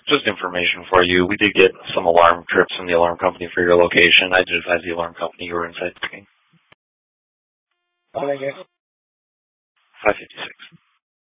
Just information for you. We did get some alarm trips from the alarm company for your location. I did advise the alarm company you were inside booking. Oh, thank you. 556.